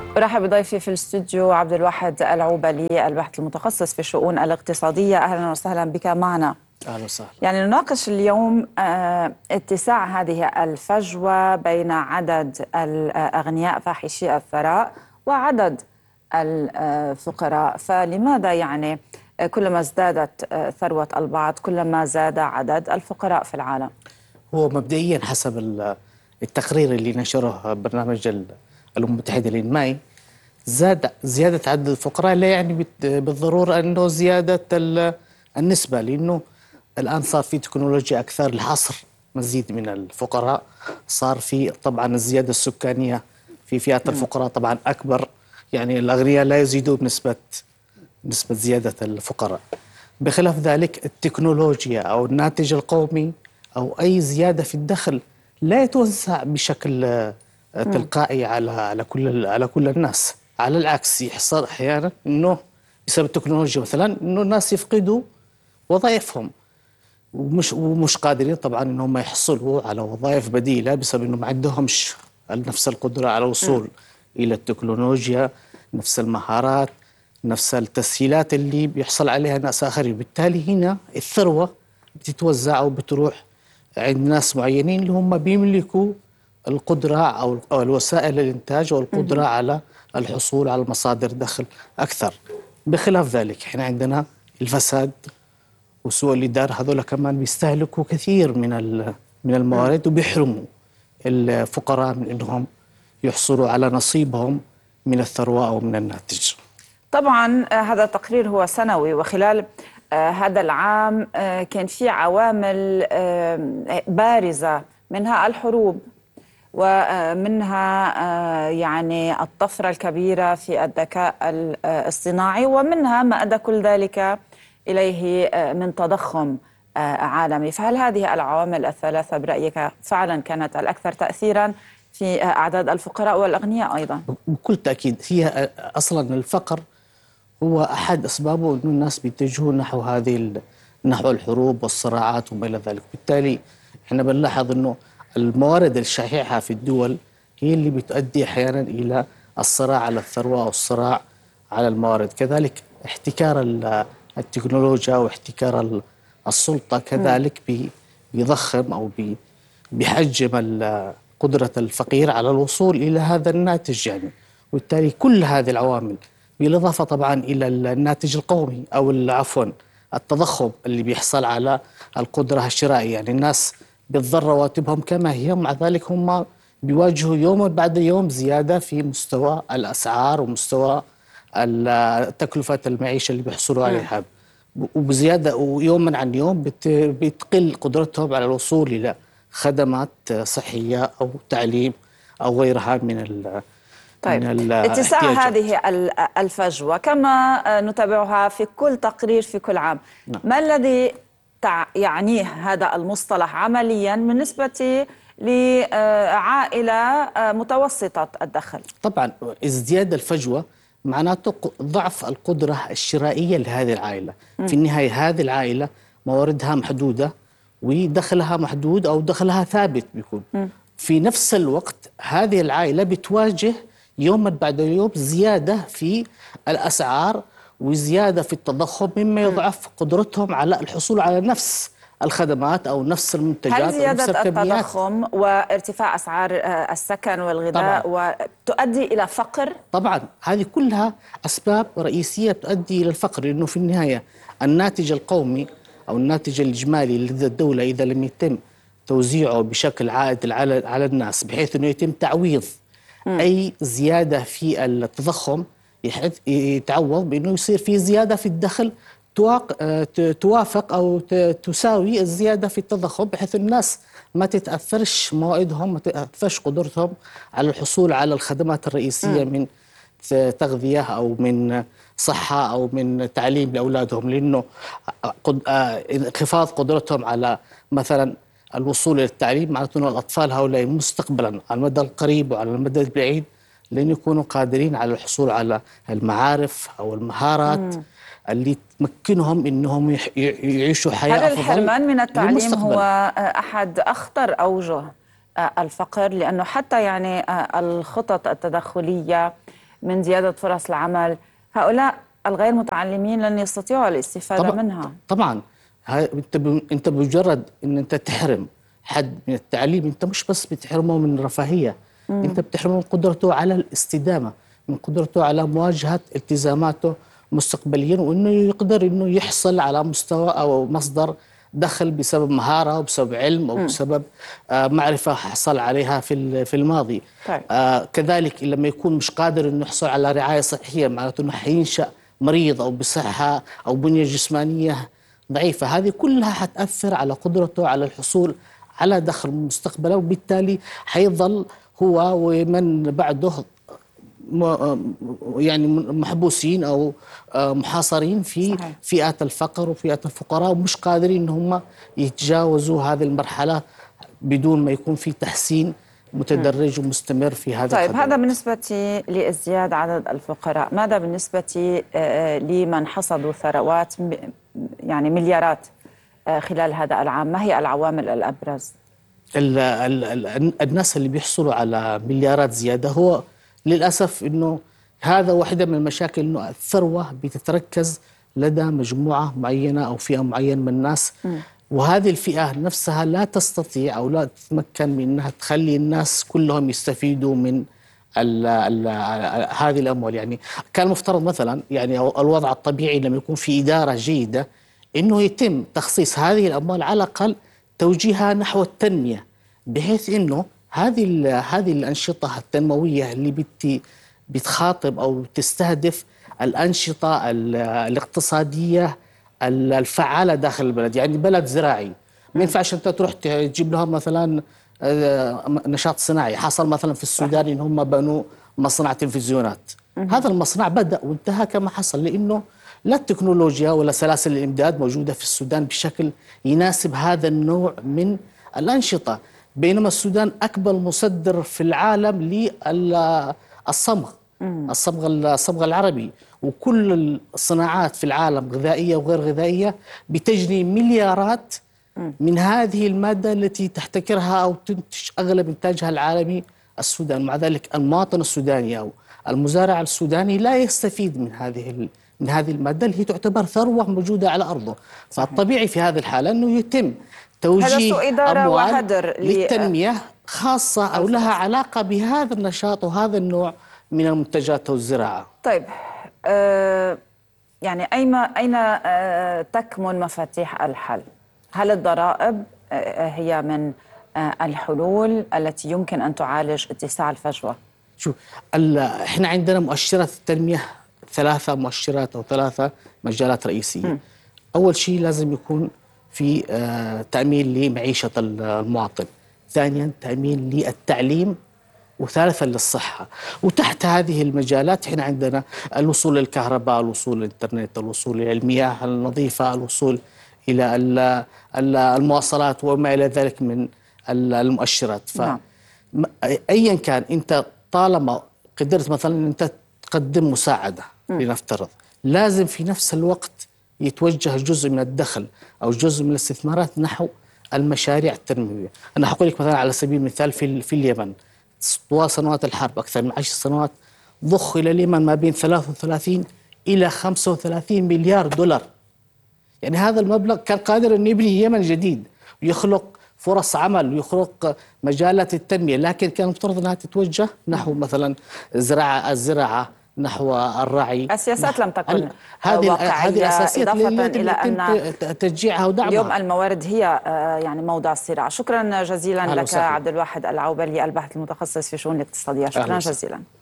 أرحب بضيفي في الاستوديو عبد الواحد العوبلي، الباحث المتخصص في الشؤون الاقتصادية. أهلا وسهلا بك معنا. أهلا وسهلا. يعني نناقش اليوم اتساع هذه الفجوة بين عدد الأغنياء فاحشي الثراء وعدد الفقراء. فلماذا يعني كلما ازدادت ثروة البعض كلما زاد عدد الفقراء في العالم؟ هو مبدئيا حسب التقرير اللي نشره برنامج الأمم المتحدة الإنمائي، زيادة عدد الفقراء لا يعني بالضرورة أنه زيادة النسبة، لأنه الآن صار في تكنولوجيا أكثر لحصر مزيد من الفقراء. صار في طبعا الزيادة السكانية في فئات الفقراء طبعا أكبر، يعني الأغنياء لا يزيدوا نسبة زيادة الفقراء. بخلاف ذلك التكنولوجيا أو الناتج القومي أو أي زيادة في الدخل لا يتوزع بشكل تلقائي على كل الناس. على العكس، يحصل أحيانا أنه بسبب التكنولوجيا مثلا أنه الناس يفقدوا وظائفهم ومش قادرين طبعا أنهم يحصلوا على وظائف بديلة بسبب أنه ما عندهمش نفس القدرة على الوصول إلى التكنولوجيا، نفس المهارات، نفس التسهيلات اللي بيحصل عليها ناس آخرين. بالتالي هنا الثروة بتتوزع أو بتروح عند ناس معينين اللي هم بيملكوا القدرة أو الوسائل الإنتاج والقدرة على الحصول على مصادر دخل أكثر. بخلاف ذلك احنا عندنا الفساد وسوء الإدارة، هذول كمان بيستهلكوا كثير من الموارد وبيحرموا الفقراء من أنهم يحصلوا على نصيبهم من الثروة أو من الناتج. طبعا هذا التقرير هو سنوي، وخلال هذا العام كان في عوامل بارزة، منها الحروب ومنها يعني الطفرة الكبيرة في الذكاء الاصطناعي، ومنها ما أدى كل ذلك إليه من تضخم عالمي. فهل هذه العوامل الثلاثة برأيك فعلا كانت الأكثر تأثيرا في أعداد الفقراء والأغنياء أيضا؟ بكل تأكيد. هي أصلا الفقر هو أحد أسبابه أن الناس بيتجهوا نحو الحروب والصراعات وما إلى ذلك. بالتالي إحنا بنلاحظ أنه الموارد الشحيحة في الدول هي اللي بتؤدي أحيانا إلى الصراع على الثروة أو الصراع على الموارد. كذلك احتكار التكنولوجيا واحتكار السلطة كذلك بيضخم أو بيحجم قدرة الفقير على الوصول إلى هذا الناتج يعني. وبالتالي كل هذه العوامل بالإضافة طبعا إلى الناتج القومي أو عفوا التضخم اللي بيحصل على القدرة الشرائية، يعني الناس بتضر رواتبهم كما هي، ومع ذلك هم بيواجهوا يوم بعد يوم زيادة في مستوى الأسعار ومستوى تكلفة المعيشة اللي بيحصلوا عليها، وبزيادة ويوما عن يوم بتقل قدرتهم على الوصول إلى خدمات صحية أو تعليم أو غيرها طيب، اتساع هذه الفجوة كما نتابعها في كل تقرير في كل عام، نعم. ما الذي يعنيه هذا المصطلح عمليا بالنسبة لعائلة متوسطة الدخل؟ طبعا ازدياد الفجوة معناته ضعف القدرة الشرائية لهذه العائلة. في النهاية هذه العائلة مواردها محدودة ودخلها محدود أو دخلها ثابت بيكون. في نفس الوقت هذه العائلة بتواجه يوما بعد يوم زيادة في الأسعار وزيادة في التضخم، مما يضعف قدرتهم على الحصول على نفس الخدمات أو نفس المنتجات. هل زيادة التضخم وارتفاع أسعار السكن والغذاء وتؤدي إلى فقر؟ طبعا هذه كلها أسباب رئيسية تؤدي إلى الفقر، لأنه في النهاية الناتج القومي أو الناتج الإجمالي لدى الدولة إذا لم يتم توزيعه بشكل عادل على الناس بحيث أنه يتم تعويض أي زيادة في التضخم، يتعوض بأنه يصير في زيادة في الدخل توافق أو تساوي الزيادة في التضخم، بحيث الناس ما تتأثرش موائدهم، ما تتأثرش قدرتهم على الحصول على الخدمات الرئيسية من تغذية أو من صحة أو من تعليم لأولادهم، لأنه انخفاض قدرتهم على مثلا الوصول إلى التعليم معناته أن الأطفال هؤلاء مستقبلا على المدى القريب وعلى المدى البعيد لن يكونوا قادرين على الحصول على المعارف أو المهارات اللي تمكنهم انهم يعيشوا حياه هذا افضل. الحرمان من التعليم هو احد اخطر اوجه الفقر، لانه حتى يعني الخطط التدخليه من زيادة فرص العمل، هؤلاء الغير متعلمين لن يستطيعوا الاستفادة منها. طبعا انت بمجرد ان انت تحرم حد من التعليم، انت مش بس بتحرمه من الرفاهيه، انت بتحرمه من قدرته على الاستدامه، من قدرته على مواجهه التزاماته مستقبليا، وانه يقدر انه يحصل على مستوى او مصدر دخل بسبب مهاره او بسبب علم او بسبب معرفه حصل عليها في الماضي. طيب. كذلك لما يكون مش قادر انه يحصل على رعايه صحيه، معناته انه حينشا مريض او بصحه او بنيه جسمانيه ضعيفه، هذه كلها حتاثر على قدرته على الحصول على دخل مستقبلا، وبالتالي حيظل هو ومن بعده يعني محبوسين او محاصرين في صحيح. فئات الفقر وفئات الفقراء، ومش قادرين ان هم يتجاوزوا هذه المرحله بدون ما يكون في تحسين متدرج ومستمر في هذا طيب الخدمات. هذا بالنسبة لازدياد عدد الفقراء، ماذا بالنسبة لمن حصدوا ثروات يعني مليارات خلال هذا العام؟ ما هي العوامل الأبرز؟ الناس اللي بيحصلوا على مليارات زيادة، هو للأسف أنه هذا واحدة من المشاكل، أنه الثروة بتتركز لدى مجموعة معينة أو فئة معينة من الناس، وهذه الفئة نفسها لا تستطيع أو لا تتمكن من أنها تخلي الناس كلهم يستفيدوا من هذه الأموال. يعني كان مفترض مثلا، يعني الوضع الطبيعي لما يكون في إدارة جيدة أنه يتم تخصيص هذه الأموال على الأقل توجيهها نحو التنمية، بحيث أنه هذه الأنشطة التنموية اللي بتخاطب أو تستهدف الأنشطة الاقتصادية الفعالة داخل البلد. يعني بلد زراعي ما ينفعش أنت تروح تجيب لهم مثلا نشاط صناعي. حصل مثلا في السودان إن هم بنوا مصنع تلفزيونات، هذا المصنع بدأ وانتهى كما حصل، لأنه لا التكنولوجيا ولا سلاسل الإمداد موجودة في السودان بشكل يناسب هذا النوع من الأنشطة، بينما السودان أكبر مصدر في العالم للصمغ، الصمغ العربي، وكل الصناعات في العالم غذائية وغير غذائية بتجني مليارات من هذه المادة التي تحتكرها أو تنتج أغلب إنتاجها العالمي السودان. مع ذلك المواطن السوداني أو المزارع السوداني لا يستفيد من هذه المادة اللي هي تعتبر ثروة موجودة على أرضه. فالطبيعي في هذه الحالة أنه يتم توجيه أموال للتنمية خاصة أو لها علاقة بهذا النشاط وهذا النوع من المنتجات والزراعة. طيب يعني أين تكمن مفاتيح الحل؟ هل الضرائب هي من الحلول التي يمكن أن تعالج اتساع الفجوة؟ شوف، احنا عندنا مؤشرات التنمية 3 مؤشرات أو 3 مجالات رئيسية. أول شيء لازم يكون في تأمين لمعيشة المواطن، ثانيا تأمين للتعليم، وثالثا للصحة. وتحت هذه المجالات احنا عندنا الوصول للكهرباء، الوصول للإنترنت، الوصول إلى المياه النظيفة، الوصول إلى المواصلات وما إلى ذلك من المؤشرات. فأيا كان أنت طالما قدرت مثلا أن أنت تقدم مساعدة لنفترض، لازم في نفس الوقت يتوجه جزء من الدخل أو جزء من الاستثمارات نحو المشاريع التنموية. أنا حقول لك مثلا على سبيل المثال في اليمن طوال سنوات الحرب أكثر من 10 سنوات ضخ إلى اليمن ما بين 33 إلى 35 مليار دولار. يعني هذا المبلغ كان قادر أن يبني يمن جديد ويخلق فرص عمل ويخلق مجالات التنمية، لكن كان مفترض أنها تتوجه نحو مثلا الزراعة، نحو الرعي. السياسات لم تكن هذه الأساسيات إضافة إلى أن تشجيعها ودعمها. اليوم الموارد هي يعني موضع الصراع. شكرا جزيلا لك عبد الواحد العوبلي، الباحث المتخصص في شؤون الاقتصادية. شكرا جزيلا.